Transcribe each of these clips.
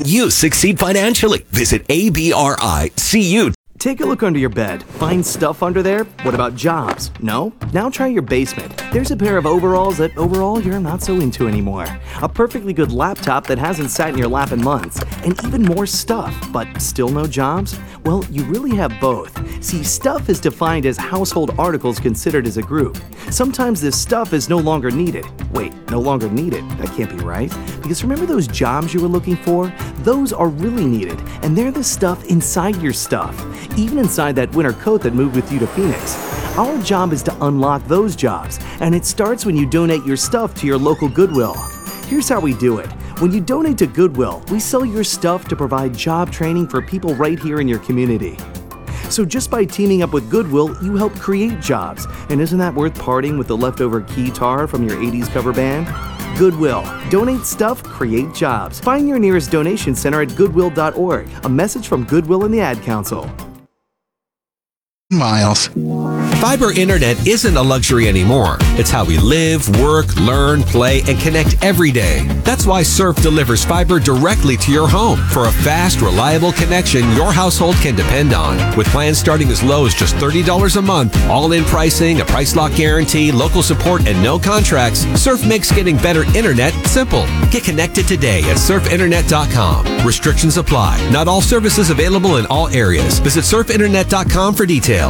you succeed financially. Visit ABRICU. Take a look under your bed. Find stuff under there? What about jobs? No? Now try your basement. There's a pair of overalls that overall you're not so into anymore. A perfectly good laptop that hasn't sat in your lap in months. And even more stuff, but still no jobs? Well, you really have both. See, stuff is defined as household articles considered as a group. Sometimes this stuff is no longer needed. Wait, no longer needed? That can't be right. Because remember those jobs you were looking for? Those are really needed, and they're the stuff inside your stuff. Even inside that winter coat that moved with you to Phoenix. Our job is to unlock those jobs, and it starts when you donate your stuff to your local Goodwill. Here's how we do it. When you donate to Goodwill, we sell your stuff to provide job training for people right here in your community. So just by teaming up with Goodwill, you help create jobs. And isn't that worth parting with the leftover keytar from your 80s cover band? Goodwill. Donate stuff, create jobs. Find your nearest donation center at goodwill.org. A message from Goodwill and the Ad Council. Miles. Fiber internet isn't a luxury anymore. It's how we live, work, learn, play, and connect every day. That's why Surf delivers fiber directly to your home for a fast, reliable connection your household can depend on. With plans starting as low as just $30 a month, all-in pricing, a price lock guarantee, local support, and no contracts, Surf makes getting better internet simple. Get connected today at surfinternet.com. Restrictions apply. Not all services available in all areas. Visit surfinternet.com for details.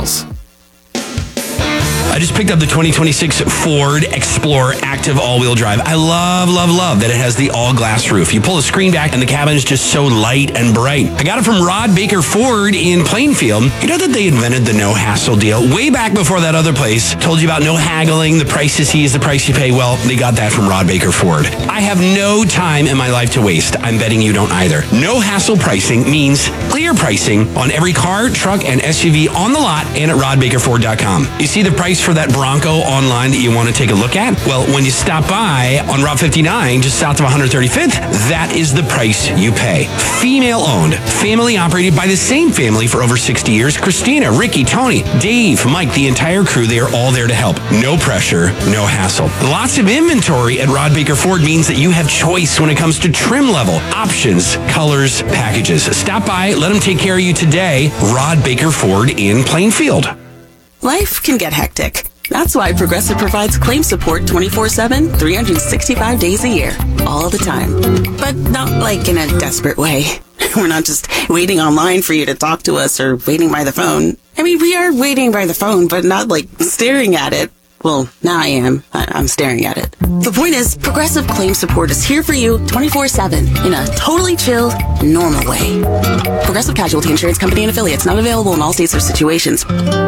I just picked up the 2026 Ford Explorer Active All-Wheel Drive. I love that it has the all-glass roof. You pull the screen back and the cabin is just so light and bright. I got it from Rod Baker Ford in Plainfield. You know that they invented the no-hassle deal way back before that other place told you about no haggling, the price you see is the price you pay. Well, they got that from Rod Baker Ford. I have no time in my life to waste. I'm betting you don't either. No-hassle pricing means clear pricing on every car, truck, and SUV on the lot and at rodbakerford.com. You see the price for that Bronco online that you want to take a look at? Well, when you stop by on Route 59, just south of 135th, that is the price you pay. Female owned, family operated by the same family for over 60 years. Christina, Ricky, Tony, Dave, Mike, the entire crew, they are all there to help. No pressure, no hassle. Lots of inventory at Rod Baker Ford means that you have choice when it comes to trim level, options, colors, packages. Stop by, let them take care of you today. Rod Baker Ford in Plainfield. Life can get hectic. That's why Progressive provides claim support 24/7, 365 days a year, all the time. But not like in a desperate way. We're not just waiting online for you to talk to us or waiting by the phone. I mean, we are waiting by the phone, but not like staring at it. Well, now I am. I'm staring at it. The point is, Progressive Claim Support is here for you 24/7 in a totally chill, normal way. Progressive Casualty Insurance Company and Affiliates, not available in all states or situations.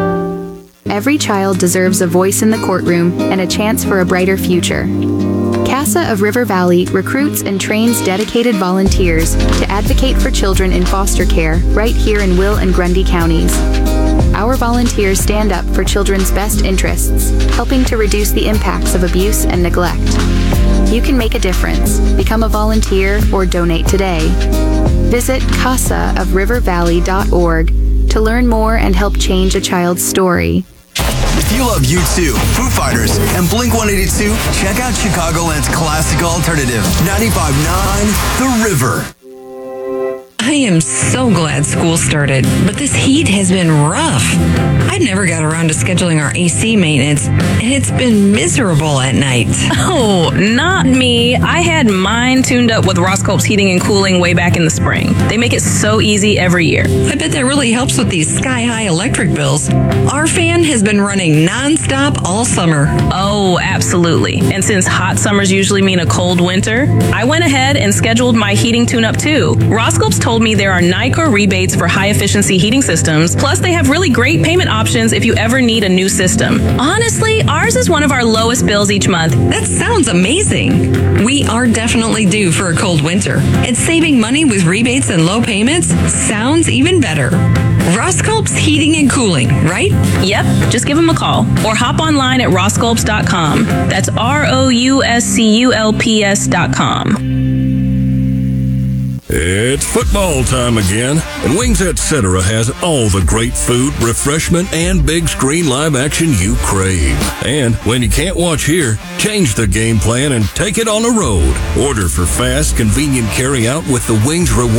Every child deserves a voice in the courtroom and a chance for a brighter future. CASA of River Valley recruits and trains dedicated volunteers to advocate for children in foster care right here in Will and Grundy counties. Our volunteers stand up for children's best interests, helping to reduce the impacts of abuse and neglect. You can make a difference. Become a volunteer or donate today. Visit casaofrivervalley.org to learn more and help change a child's story. If you love U2, Foo Fighters, and Blink-182, check out Chicagoland's classic alternative, 95.9 The River. I am so glad school started, but this heat has been rough. I never got around to scheduling our AC maintenance, and it's been miserable at night. Oh, not me. I had mine tuned up with Roscope's Heating and Cooling way back in the spring. They make it so easy every year. I bet that really helps with these sky-high electric bills. Our fan has been running nonstop all summer. Oh, absolutely. And since hot summers usually mean a cold winter, I went ahead and scheduled my heating tune-up too. Roscope's told me there are NICOR rebates for high-efficiency heating systems, plus they have really great payment options if you ever need a new system. Honestly, ours is one of our lowest bills each month. That sounds amazing. We are definitely due for a cold winter, and saving money with rebates and low payments sounds even better. Rosculp's Heating and Cooling, right? Yep, just give them a call or hop online at rosculps.com. That's ROUSCULPS.com. It's football time again, and Wings Etc. has all the great food, refreshment, and big screen live action you crave. And when you can't watch here, change the game plan and take it on the road. Order for fast, convenient carry-out with the Wings Reward